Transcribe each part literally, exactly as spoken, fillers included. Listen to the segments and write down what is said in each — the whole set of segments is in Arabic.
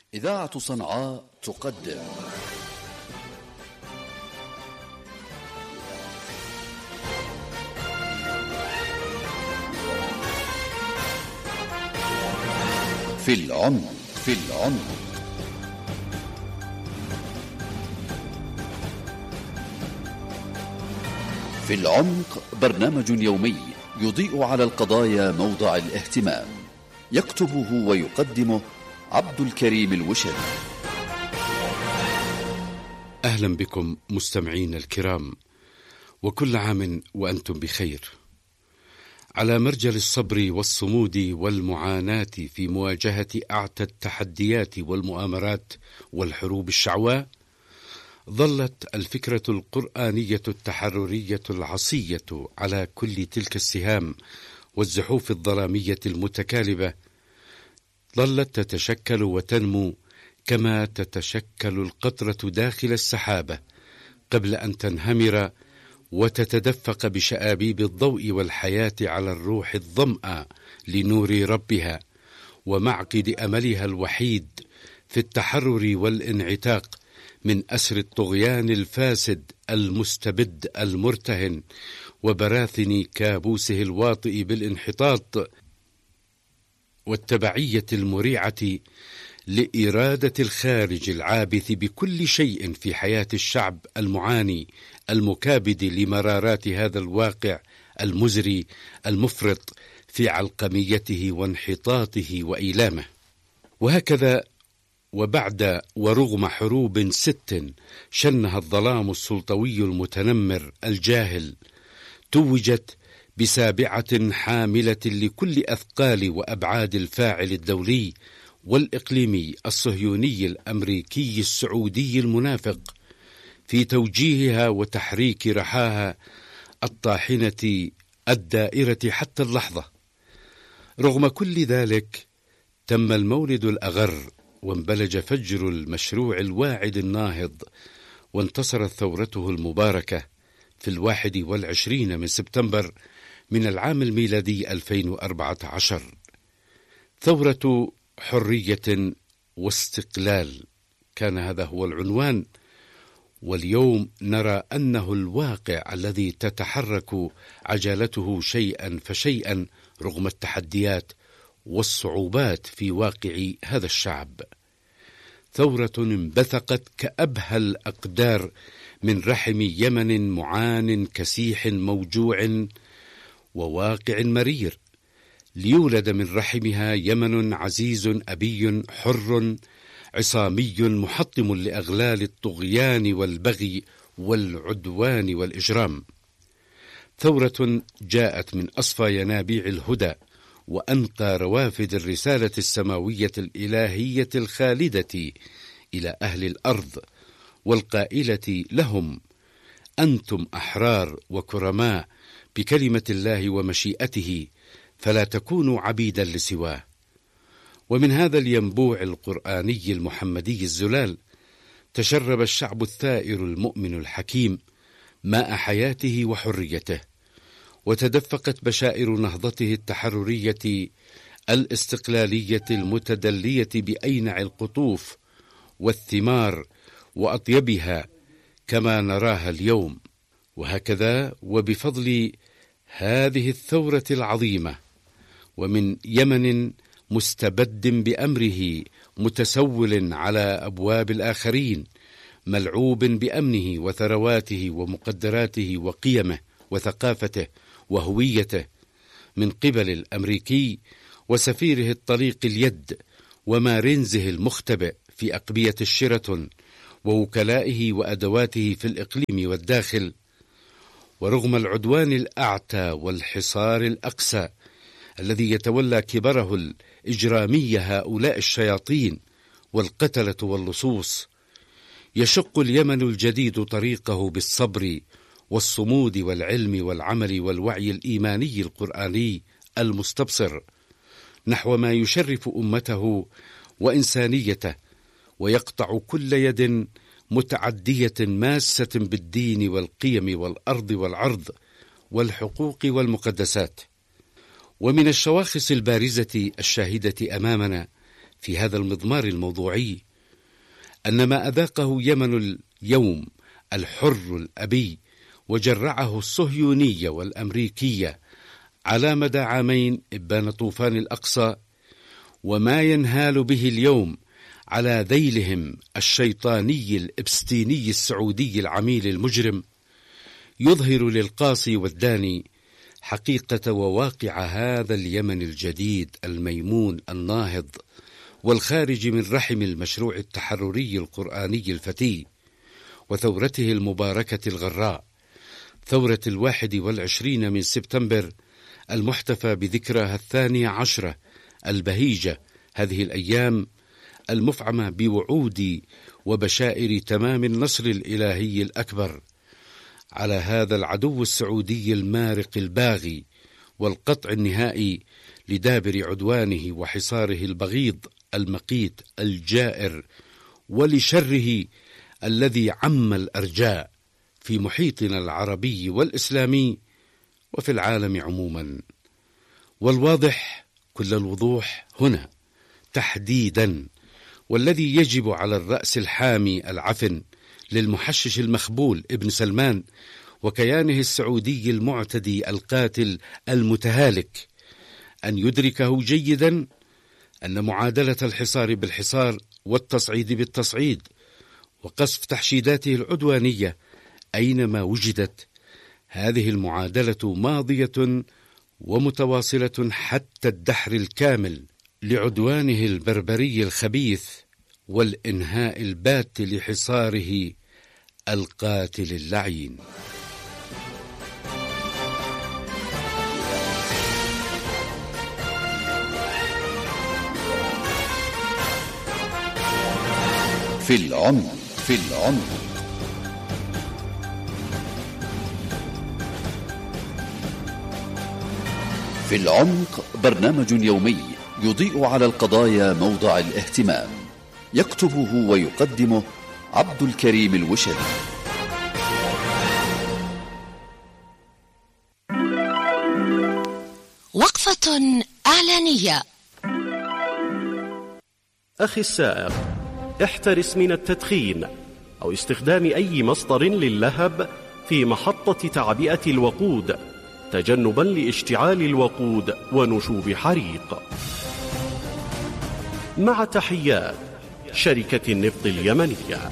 إذاعة صنعاء تقدم في العمق في العمق في العمق برنامج يومي يضيء على القضايا موضع الاهتمام، يكتبه ويقدمه عبد الكريم الوشري. أهلا بكم مستمعين الكرام، وكل عام وأنتم بخير. على مرجل الصبر والصمود والمعاناة في مواجهة أعتى التحديات والمؤامرات والحروب الشعواء، ظلت الفكرة القرآنية التحررية العصية على كل تلك السهام والزحوف الظلامية المتكالبة، ظلت تتشكل وتنمو كما تتشكل القطرة داخل السحابة قبل أن تنهمر وتتدفق بشآبيب الضوء والحياة على الروح الظمأ لنور ربها ومعقد أملها الوحيد في التحرر والانعتاق من أسر الطغيان الفاسد المستبد المرتهن وبراثن كابوسه الواطئ بالانحطاط والتبعية المريعة لإرادة الخارج العابث بكل شيء في حياة الشعب المعاني المكابد لمرارات هذا الواقع المزري المفرط في علقميته وانحطاطه وإيلامه. وهكذا وبعد ورغم حروب ست شنها الظلام السلطوي المتنمر الجاهل، توجت بسابعة حاملة لكل أثقال وأبعاد الفاعل الدولي والإقليمي الصهيوني الأمريكي السعودي المنافق في توجيهها وتحريك رحاها الطاحنة الدائرة حتى اللحظة. رغم كل ذلك تم المولد الأغر وانبلج فجر المشروع الواعد الناهض، وانتصرت ثورته المباركة في الواحد والعشرين من سبتمبر من العام الميلادي ألفين وأربعة عشر، ثورة حرية واستقلال كان هذا هو العنوان. واليوم نرى أنه الواقع الذي تتحرك عجلته شيئا فشيئا رغم التحديات والصعوبات في واقع هذا الشعب. ثورة انبثقت كأبهى الأقدار من رحم يمن معان كسيح موجوع وواقع مرير، ليولد من رحمها يمن عزيز أبي حر عصامي محطم لأغلال الطغيان والبغي والعدوان والإجرام. ثورة جاءت من أصفى ينابيع الهدى وأنقى روافد الرسالة السماوية الإلهية الخالدة إلى أهل الأرض والقائلة لهم: أنتم أحرار وكرماء بكلمة الله ومشيئته، فلا تكونوا عبيدا لسواه. ومن هذا الينبوع القرآني المحمدي الزلال تشرب الشعب الثائر المؤمن الحكيم ماء حياته وحريته، وتدفقت بشائر نهضته التحررية الاستقلالية المتدلية بأينع القطوف والثمار وأطيبها كما نراها اليوم. وهكذا وبفضل هذه الثورة العظيمة، ومن يمن مستبد بأمره متسول على أبواب الآخرين، ملعوب بأمنه وثرواته ومقدراته وقيمه وثقافته وهويته من قبل الأمريكي وسفيره الطليق اليد ومارنزه المختبئ في أقبية الشيراتون ووكلائه وأدواته في الإقليم والداخل. ورغم العدوان الأعتى والحصار الأقسى الذي يتولى كبره الإجرامي هؤلاء الشياطين والقتلة واللصوص، يشق اليمن الجديد طريقه بالصبر والصمود والعلم والعمل والوعي الإيماني القرآني المستبصر نحو ما يشرف أمته وإنسانيته، ويقطع كل يد متعدية ماسة بالدين والقيم والأرض والعرض والحقوق والمقدسات. ومن الشواخص البارزة الشاهدة أمامنا في هذا المضمار الموضوعي أن ما أذاقه يمن اليوم الحر الأبي وجرعه الصهيونية والأمريكية على مدى عامين إبان طوفان الأقصى، وما ينهال به اليوم على ذيلهم الشيطاني الإبستيني السعودي العميل المجرم، يظهر للقاصي والداني حقيقة وواقع هذا اليمن الجديد الميمون الناهض والخارج من رحم المشروع التحرري القرآني الفتي وثورته المباركة الغراء، ثورة الواحد والعشرين من سبتمبر المحتفى بذكرها الثانية عشرة البهيجة هذه الأيام المفعمة بوعود وبشائر تمام النصر الإلهي الأكبر على هذا العدو السعودي المارق الباغي والقطع النهائي لدابر عدوانه وحصاره البغيض المقيت الجائر ولشره الذي عم الأرجاء في محيطنا العربي والإسلامي وفي العالم عموما. والواضح كل الوضوح هنا تحديدا، والذي يجب على الرأس الحامي العفن للمحشش المخبول ابن سلمان وكيانه السعودي المعتدي القاتل المتهالك أن يدركه جيدا أن معادلة الحصار بالحصار والتصعيد بالتصعيد وقصف تحشيداته العدوانية أينما وجدت، هذه المعادلة ماضية ومتواصلة حتى الدحر الكامل لعدوانه البربري الخبيث والإنهاء البات لحصاره القاتل اللعين. في العمق في العمق في العمق برنامج يومي يضيء على القضايا موضع الاهتمام، يكتبه ويقدمه عبد الكريم الوشري. وقفة إعلانية. أخي السائق، احترس من التدخين أو استخدام أي مصدر للهب في محطة تعبئة الوقود تجنبا لاشتعال الوقود ونشوب حريق. مع تحيات شركة النفط اليمنية.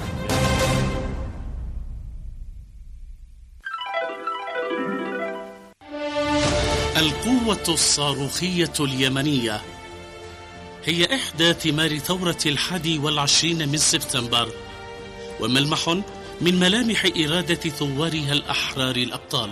القوة الصاروخية اليمنية هي إحدى ثمار ثورة الحادي والعشرين من سبتمبر، وملمح من ملامح إرادة ثوارها الأحرار الأبطال.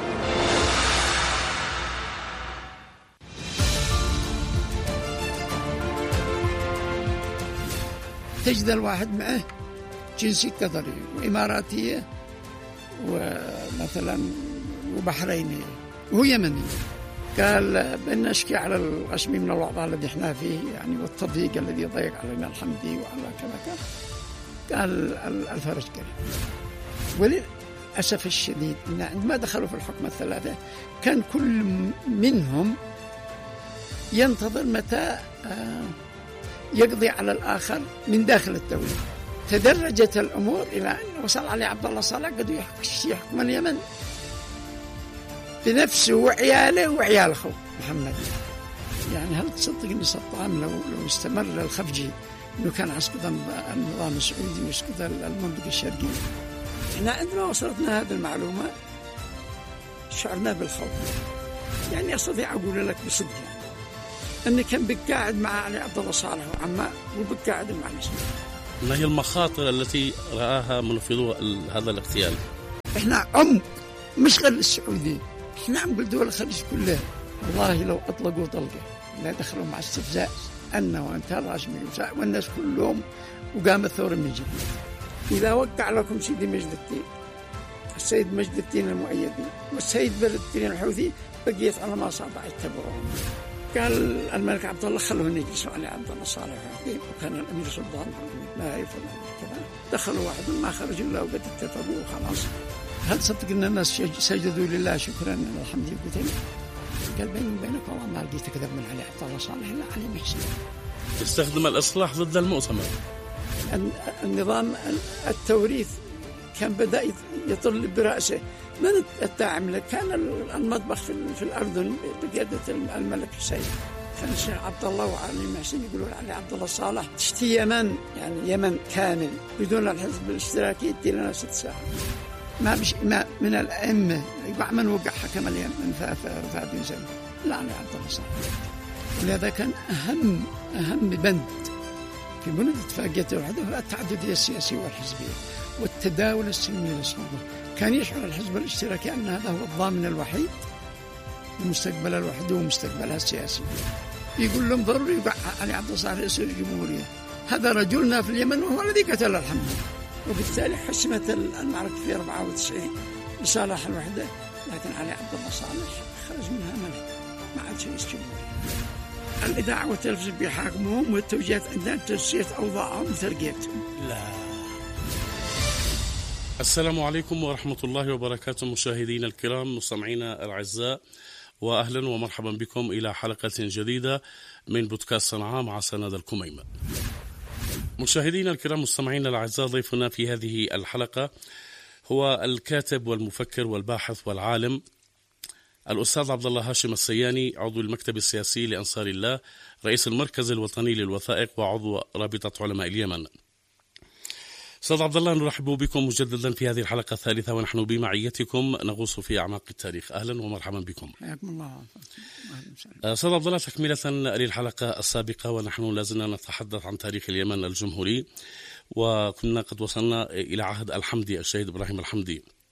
تجد الواحد معه جنسي قطري وإماراتية ومثلا وبحرينية وهو يمني، قال بنشكي على الغشم من الوضع الذي احنا فيه يعني والتضييق الذي يضيق علينا الحمدي وعلى كذا كذا. قال الفرج كريم. وللأسف الشديد إن عندما دخلوا في الحكم الثلاثة كان كل منهم ينتظر متى يقضي على الآخر من داخل الدولة. تدرجت الأمور إلى أن وصل علي عبد الله صالح قد يحكم اليمن بنفسه وعياله وعيال أخوه محمد. يعني هل تصدق أن صدام لو لو استمر الخفجي إنه كان عسكر النظام السعودي ويسكت المنطقة الشرقية؟ إحنا عندما وصلتنا هذه المعلومة شعرنا بالخوف. يعني أستطيع أقول لك بصدق يعني أنه كان بقاعد مع علي عبد الله صالح وعماء وبقاعد مع المسلمين. ما هي المخاطر التي رآها منفذو هذا الاغتيال؟ إحنا عمق مش غير السعوديين، إحنا عمق دول الخليج كلها. والله لو أطلقوا طلقة لا دخلوا مع استفزاز أنه وانتهى الراشمي والناس كلهم وقامت ثورة من جديد. إذا وقع لكم سيدي مجد الدين السيد مجد الدين المؤيدي والسيد بدر الدين الحوثي بقيت على ما صار يتبعون. قال الملك عبد الله خلوه يجلسوا على عبد الله صالح وكان الأمير سلطان ما يفعل كذا. دخلوا واحد ما خرج إلا وقد اتفقوا وخلاص. هل صدق أن الناس سجدوا لله شكرا الحمد لله؟ قال بيني وبينك والله ما لقيت كذب من علي عبد الله صالح إلا علي محسن. استخدم الإصلاح ضد المؤتمر. النظام التوريث كان بدأ يطل برأسه. من الداعم كان المطبخ في الأردن بقيادة الملك حسين، كان الشيخ عبد الله وعلي محسن يقولون علي عبد الله صالح. تشتي يمن، يعني يمن كامل بدون الحزب الاشتراكي يدي لنا ست ساعات. ما بش ما من الأئمة يقع من وقع حكم اليمن فرفع بن زيد لا علي عبد الله صالح. ولهذا كان أهم أهم بند في بنود اتفاقية الوحدة هو التعددية السياسية والحزبية والتداول السلمي للسلطة. كان يشعر الحزب الاشتراكي أن هذا هو الضامن الوحيد لمستقبل الوحدة ومستقبلها السياسي. يقول لهم ضروري يقع علي عبد الله صالح رئيس الجمهورية، هذا رجلنا في اليمن وهو الذي قتل الحمد. وبالتالي حسمت المعركة في أربعة وتسعين لصالح الوحدة، لكن علي عبد الله صالح خرج منها ملك، ما عاد رئيس جمهورية. الإذاعة والتلفزيون بيحاكموهم والتوجيهات عندنا تسيير أوضاعهم وترقيتهم. لا. السلام عليكم ورحمة الله وبركاته مشاهدينا الكرام، مستمعينا الأعزاء، وأهلا ومرحبا بكم إلى حلقة جديدة من بودكاست صنعاء مع سند الكميمة. مشاهدينا الكرام مستمعينا الأعزاء، ضيفنا في هذه الحلقة هو الكاتب والمفكر والباحث والعالم الأستاذ عبد الله هاشم السياني، عضو المكتب السياسي لأنصار الله، رئيس المركز الوطني للوثائق وعضو رابطة علماء اليمن. أستاذ عبد الله، نرحب بكم مجددا في هذه الحلقة الثالثة ونحن بمعيتكم نغوص في أعماق التاريخ. أهلا ومرحبا بكم. حياكم الله. أستاذ عبد الله، تكملة للحلقة السابقة ونحن لازلنا نتحدث عن تاريخ اليمن الجمهوري، وكنا قد وصلنا إلى عهد الحمدي الشهيد إبراهيم الحمدي.